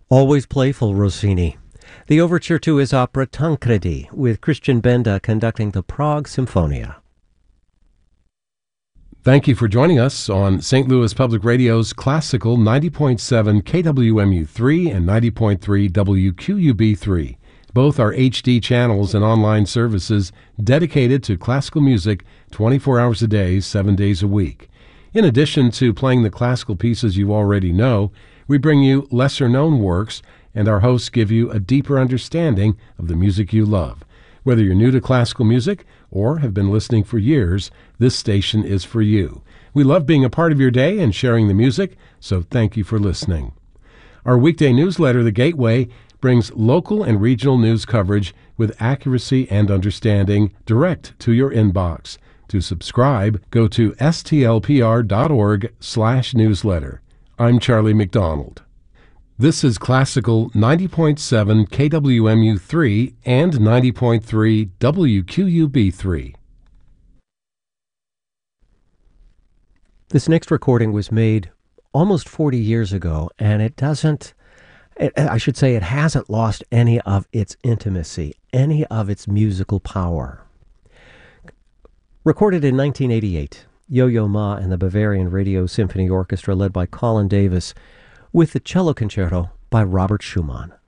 Always playful, Rossini. The overture to his opera Tancredi, with Christian Benda conducting the Prague Symphonia. Thank you for joining us on St. Louis Public Radio's Classical 90.7 KWMU3 and 90.3 WQUB3. Both are HD channels and online services dedicated to classical music 24 hours a day, 7 days a week. In addition to playing the classical pieces you already know, we bring you lesser-known works, and our hosts give you a deeper understanding of the music you love. Whether you're new to classical music or have been listening for years, this station is for you. We love being a part of your day and sharing the music, so thank you for listening. Our weekday newsletter, The Gateway, brings local and regional news coverage with accuracy and understanding direct to your inbox. To subscribe, go to stlpr.org/newsletter. I'm Charlie McDonald. This is Classical 90.7 KWMU3 and 90.3 WQUB3. This next recording was made almost 40 years ago, and it hasn't lost any of its intimacy, any of its musical power. Recorded in 1988, Yo-Yo Ma and the Bavarian Radio Symphony Orchestra led by Colin Davis, with the cello concerto by Robert Schumann.